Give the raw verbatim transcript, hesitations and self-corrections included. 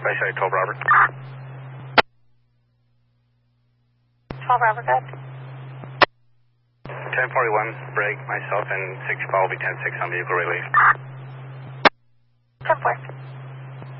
By side, twelve Robert. twelve Robert, good. ten forty-one, break, myself, and six call will be ten six on vehicle release. ten four.